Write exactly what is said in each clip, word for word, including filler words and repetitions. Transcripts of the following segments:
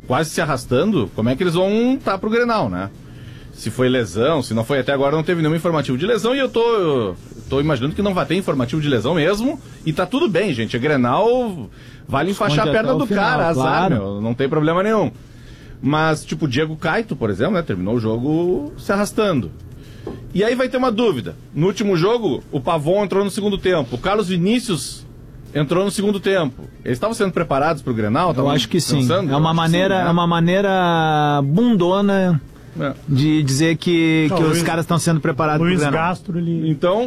quase se arrastando, como é que eles vão estar pro Grenal, né? Se foi lesão, se não foi até agora, não teve nenhum informativo de lesão, e eu tô, eu tô imaginando que não vai ter informativo de lesão mesmo, e tá tudo bem, gente, é Grenal, vale enfaixar a perna do final, cara, azar, claro. Meu, não tem problema nenhum. Mas, tipo, o Diego Caito, por exemplo, né, terminou o jogo se arrastando. E aí vai ter uma dúvida, no último jogo, o Pavon entrou no segundo tempo, o Carlos Vinícius entrou no segundo tempo. Eles estavam sendo preparados pro Grenal? Eu acho que sim, pensando? é uma maneira, sim, né? É uma maneira bundona... É. De dizer que, que Luiz, os caras estão sendo preparados Luiz Castro, ele... Então...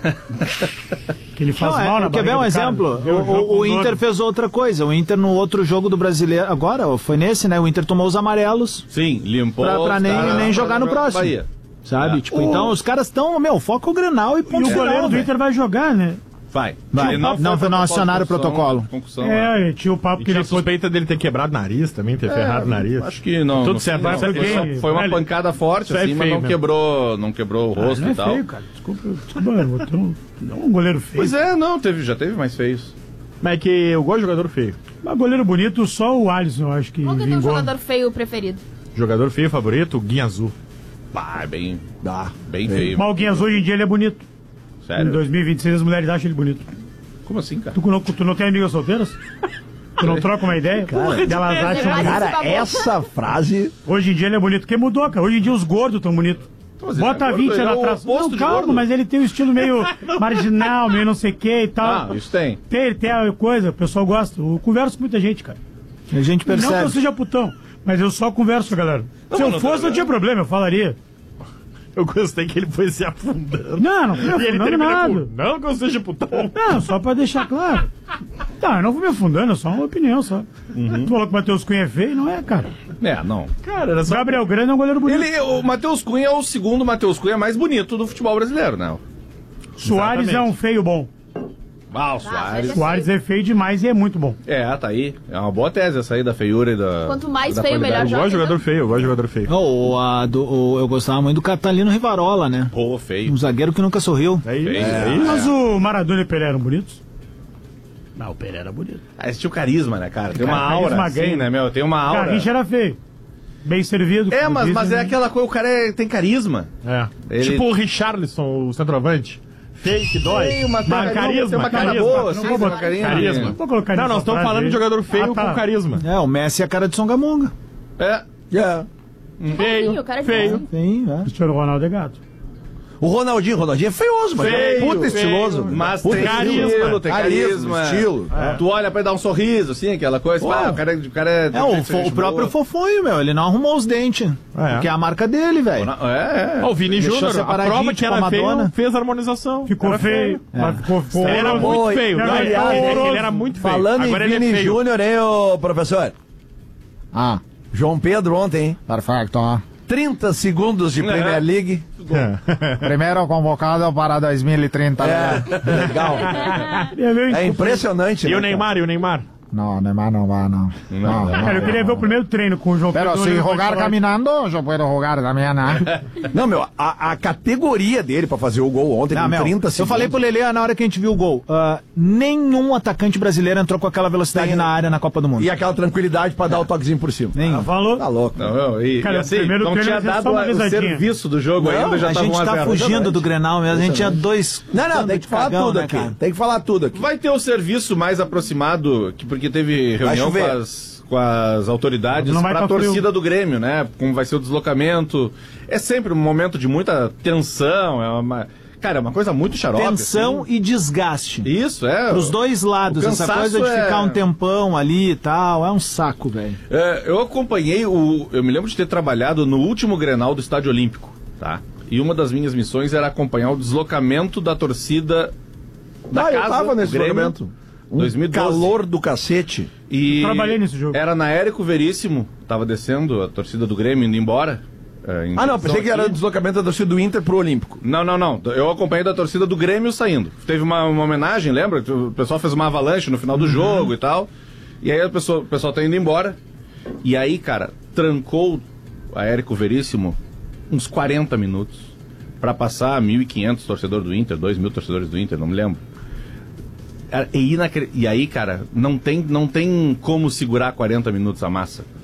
que ele faz não, mal é, na Quer ver um exemplo? O, o, o Inter fez outra coisa. O Inter no outro jogo do Brasileiro... Agora, foi nesse, né? O Inter tomou os amarelos. Sim, limpou. Pra, pra nem, cara, nem jogar no próximo. Bahia. Sabe? É. Tipo, o... então os caras estão... Meu, foco é o Grenal e ponto E o final, goleiro do véio. Inter vai jogar, né? Vai. Vai. Não, não, não acionaram o protocolo. É, tinha o papo e que ele ele suspeita dele ter quebrado o nariz também, ter é, ferrado o nariz. Acho que não. Tudo não, certo. Não, não, foi, foi uma é, pancada forte, assim, é mas não quebrou, não quebrou o rosto ah, não é e tal. Feio, cara. Desculpa, desculpa, não, não um goleiro feio. Pois é, não, teve, já teve mais feios. Mas é que eu gosto de jogador feio. Mas goleiro bonito, só o Alisson, eu acho que. Qual que é o teu jogador feio preferido? Jogador feio favorito, o Guinha Azul. Bah, é bem, ah, bem feio. Mas o Guinha Azul hoje em dia ele é bonito. Sério? Em dois mil e vinte e seis as mulheres acham ele bonito. Como assim, cara? Tu não, tu não tem amigas solteiras? Tu não troca uma ideia? Cara, elas acham... cara essa frase... Hoje em dia ele é bonito. Porque mudou, cara. Hoje em dia os gordos estão bonitos. Bota vinte anos atrás. Não, calma, mas ele tem um estilo meio marginal, meio não sei o que e tal. Ah, isso tem. Tem, tem a coisa, o pessoal gosta. Eu converso com muita gente, cara. A gente percebe. Não que eu seja putão, mas eu só converso com a galera. Não, Se eu não fosse, não tinha problema, eu falaria. Eu gostei que ele foi se afundando. Não, não fui me afundando nada. Com, não que eu seja putão. Não, só pra deixar claro. Tá, eu não vou me afundando, é só uma opinião só. Uhum. Tu falou que o Matheus Cunha é feio, não é, cara? É, não. Cara, era só... Gabriel Grande é um goleiro bonito. Ele, o Matheus Cunha é o segundo Matheus Cunha mais bonito do futebol brasileiro, né? Soares Exatamente. É um feio bom. Ah, o Soares. Soares é feio demais e é muito bom. É, tá aí. É uma boa tese essa aí da feiura e da. Quanto mais da feio, melhor. Eu gosto de jogador feio, eu gosto de jogador feio. Oh, a, do, o, eu gostava muito do Catalino Rivarola, né? Pô, feio. Um zagueiro que nunca sorriu. É isso. É. É. Mas o Maradona e o Pelé eram bonitos? Não, o Pelé era bonito. Ah, esse tinha o carisma, né, cara? Tem cara, uma aura assim, ganha, né, meu? Tem uma aura. Garrincha era feio. Bem servido. É, mas, mas é aquela coisa, o cara é, tem carisma. É. Ele... Tipo o Richarlison, o centroavante. Feio que dói. Feio, mas mas carisma, tem uma cara carisma. boa, assim, não uma carinha. Carisma. Não, colocar não, nós estamos falando aí. De jogador feio ah, tá. com carisma. É, o Messi é a cara de Songamonga. É. Yeah. Feio, cara feio. Sim, é. Cristiano Ronaldo é gato. O Ronaldinho, Ronaldinho é feioso, mas é puta estiloso. Mas puta tem carisma, estilo, tem carisma, carisma estilo. É. Tu olha pra dar um sorriso, assim, aquela coisa. Pá, o cara, o cara é... É, o, fo, o próprio Fofonho, meu, ele não arrumou os dentes. É. Que é a marca dele, velho. É, é. O Vini Júnior, a prova que era feio, fez a harmonização. Ficou era feio. feio. É. Ficou feio. Ele era muito Oi, feio. Não, aliás, ele, ele era muito feio. Falando Agora em ele Vini é feio. Júnior, hein, ô professor? Ah, João Pedro ontem, hein? perfeito, ó. trinta segundos de Premier League. Primeiro convocado para dois mil e trinta. É, legal. É impressionante. E né, o Neymar, cara? e o Neymar? Não, Neymar não vai, não. Não, não, cara, eu queria ver o primeiro treino com o João Pedro. Pero se jogar caminhando, eu posso jogar também, né? Não, meu, a, a categoria dele pra fazer o gol ontem, não, com meu, trinta segundos. Eu falei pro Lelê na hora que a gente viu o gol. Uh, nenhum atacante brasileiro entrou com aquela velocidade Tem, na área na Copa do Mundo. E aquela tranquilidade pra dar o toquezinho por cima. Nenhum. Ah, falou. Tá louco. Não, não, e, cara, e assim, primeiro não tinha dado a, o serviço do jogo não, ainda, já a tava gente tá fugindo do Grenal mesmo, a gente tinha dois... Não, não, tem que falar cagão, tudo né, aqui. cara? Tem que falar tudo aqui. Vai ter o serviço mais aproximado, que, porque teve reunião com as, com as autoridades para a torcida frio. do Grêmio, né? Como vai ser o deslocamento. É sempre um momento de muita tensão, é uma... Cara, é uma coisa muito xarope. Tensão assim. e desgaste. Isso, é. Pros dois lados, essa coisa de ficar é... um tempão ali e tal, é um saco, velho. É, eu acompanhei o... Eu me lembro de ter trabalhado no último Grenal do Estádio Olímpico, tá? E uma das minhas missões era acompanhar o deslocamento da torcida da ah, casa eu tava nesse Grêmio, deslocamento. Um dois mil e doze. Calor do cacete. E eu trabalhei nesse jogo. Era na Érico Veríssimo, tava descendo a torcida do Grêmio indo embora. É, ah, não, pensei que era o deslocamento da torcida do Inter pro Olímpico. Não, não, não. Eu acompanhei da torcida do Grêmio saindo. Teve uma, uma homenagem, lembra? O pessoal fez uma avalanche no final do uhum. jogo e tal. E aí o pessoal, o pessoal tá indo embora. E aí, cara, trancou a Érico Veríssimo uns quarenta minutos pra passar mil e quinhentos torcedores do Inter, dois mil torcedores do Inter, não me lembro. E, inacre... e aí, cara, não tem, não tem como segurar quarenta minutos a massa.